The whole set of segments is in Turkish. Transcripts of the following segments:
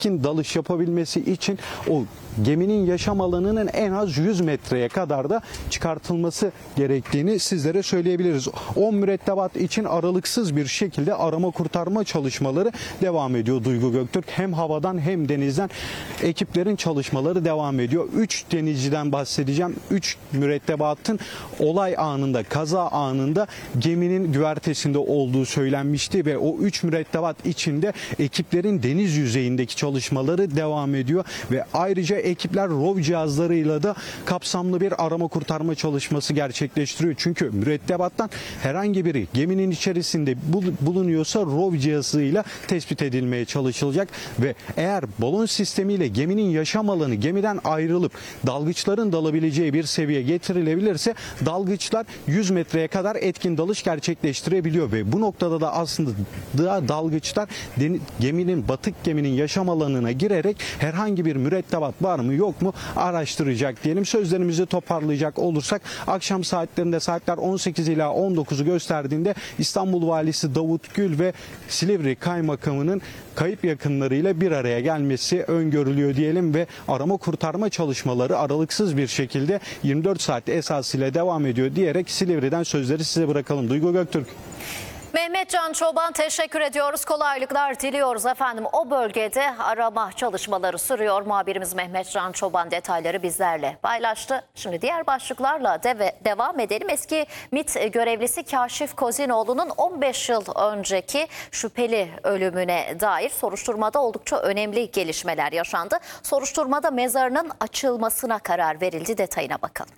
etkin dalış yapabilmesi için o geminin yaşam alanının en az 100 metreye kadar da çıkartılması gerektiğini sizlere söyleyebiliriz. 10 mürettebat için aralıksız bir şekilde arama kurtarma çalışmaları devam ediyor Duygu Göktürk. Hem havadan hem denizden ekiplerin çalışmaları devam ediyor. 3 denizciden bahsedeceğim. 3 mürettebatın olay anında, kaza anında geminin güvertesinde olduğu söylenmişti ve o 3 mürettebat içinde ekiplerin deniz yüzeyindeki çalışmaları devam ediyor ve ayrıca ekipler ROV cihazlarıyla da kapsamlı bir arama kurtarma çalışması gerçekleştiriyor. Çünkü mürettebattan herhangi biri geminin içerisinde bulunuyorsa ROV cihazıyla tespit edilmeye çalışılacak ve eğer balon sistemiyle geminin yaşam alanı gemiden ayrılıp dalgıçların dalabileceği bir seviye getirilebilirse dalgıçlar 100 metreye kadar etkin dalış gerçekleştirebiliyor ve bu noktada da aslında dalgıçlar batık geminin yaşam alanına girerek herhangi bir mürettebat var mı yok mu araştıracak diyelim. Sözlerimizi toparlayacak olursak akşam saatlerinde saatler 18 ila 19'u gösterdiğinde İstanbul Valisi Davut Gül ve Silivri Kaymakamı'nın kayıp yakınlarıyla bir araya gelmesi öngörülüyor diyelim ve arama kurtarma çalışmaları aralıksız bir şekilde 24 saat esasıyla devam ediyor diyerek Silivri'den sözleri size bırakalım. Duygu Göktürk. Mehmetcan Çoban, teşekkür ediyoruz. Kolaylıklar diliyoruz efendim. O bölgede arama çalışmaları sürüyor. Muhabirimiz Mehmetcan Çoban detayları bizlerle paylaştı. Şimdi diğer başlıklarla devam edelim. Eski MİT görevlisi Kaşif Kozinoğlu'nun 15 yıl önceki şüpheli ölümüne dair soruşturmada oldukça önemli gelişmeler yaşandı. Soruşturmada mezarının açılmasına karar verildi. Detayına bakalım.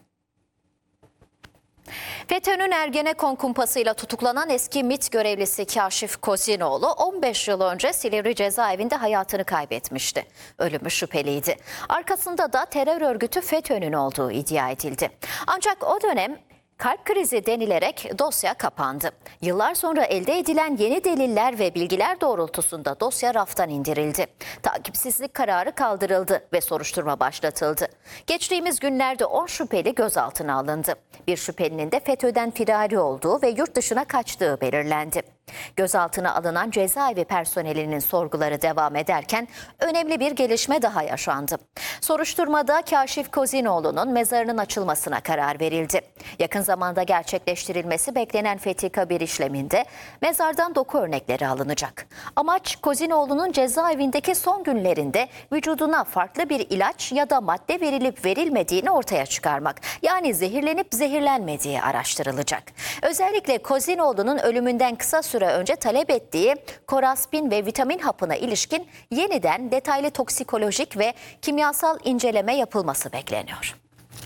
FETÖ'nün Ergenekon kumpasıyla tutuklanan eski MİT görevlisi Kaşif Kozinoğlu 15 yıl önce Silivri cezaevinde hayatını kaybetmişti. Ölümü şüpheliydi. Arkasında da terör örgütü FETÖ'nün olduğu iddia edildi. Ancak o dönem kalp krizi denilerek dosya kapandı. Yıllar sonra elde edilen yeni deliller ve bilgiler doğrultusunda dosya raftan indirildi. Takipsizlik kararı kaldırıldı ve soruşturma başlatıldı. Geçtiğimiz günlerde 10 şüpheli gözaltına alındı. Bir şüphelinin de FETÖ'den firari olduğu ve yurt dışına kaçtığı belirlendi. Gözaltına alınan cezaevi personelinin sorguları devam ederken önemli bir gelişme daha yaşandı. Soruşturmada Kaşif Kozinoğlu'nun mezarının açılmasına karar verildi. Yakın zamanda gerçekleştirilmesi beklenen Fethi Kabir işleminde mezardan doku örnekleri alınacak. Amaç Kozinoğlu'nun cezaevindeki son günlerinde vücuduna farklı bir ilaç ya da madde verilip verilmediğini ortaya çıkarmak. Yani zehirlenip zehirlenmediği araştırılacak. Özellikle Kozinoğlu'nun ölümünden kısa süre önce talep ettiği koraspin ve vitamin hapına ilişkin yeniden detaylı toksikolojik ve kimyasal inceleme yapılması bekleniyor.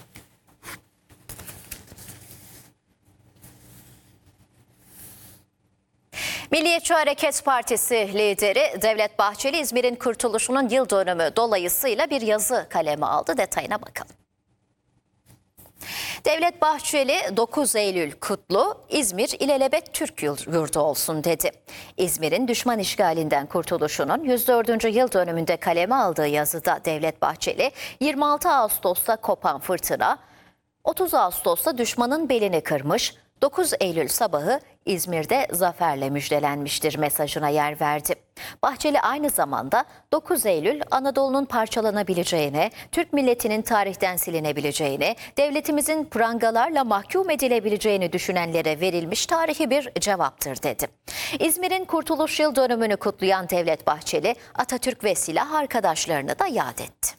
Milliyetçi Hareket Partisi lideri Devlet Bahçeli, İzmir'in kurtuluşunun yıl dönümü dolayısıyla bir yazı kaleme aldı. Detayına bakalım. Devlet Bahçeli 9 Eylül kutlu, İzmir ilelebet Türk yurdu olsun dedi. İzmir'in düşman işgalinden kurtuluşunun 104. yıl dönümünde kaleme aldığı yazıda Devlet Bahçeli 26 Ağustos'ta kopan fırtına 30 Ağustos'ta düşmanın belini kırmış, 9 Eylül sabahı İzmir'de zaferle müjdelenmiştir mesajına yer verdi. Bahçeli aynı zamanda 9 Eylül Anadolu'nun parçalanabileceğine, Türk milletinin tarihten silinebileceğine, devletimizin prangalarla mahkum edilebileceğini düşünenlere verilmiş tarihi bir cevaptır dedi. İzmir'in Kurtuluş Yıl Dönümünü kutlayan Devlet Bahçeli, Atatürk ve silah arkadaşlarını da yad etti.